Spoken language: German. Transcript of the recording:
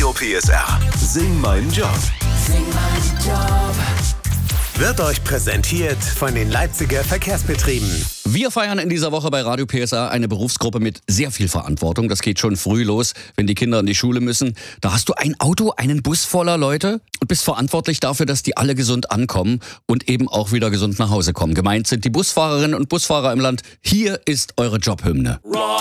Radio PSR. Sing meinen Job. Sing meinen Job. Wird euch präsentiert von den Leipziger Verkehrsbetrieben. Wir feiern in dieser Woche bei Radio PSR eine Berufsgruppe mit sehr viel Verantwortung. Das geht schon früh los, wenn die Kinder in die Schule müssen. Da hast du ein Auto, einen Bus voller Leute und bist verantwortlich dafür, dass die alle gesund ankommen und eben auch wieder gesund nach Hause kommen. Gemeint sind die Busfahrerinnen und Busfahrer im Land. Hier ist eure Jobhymne.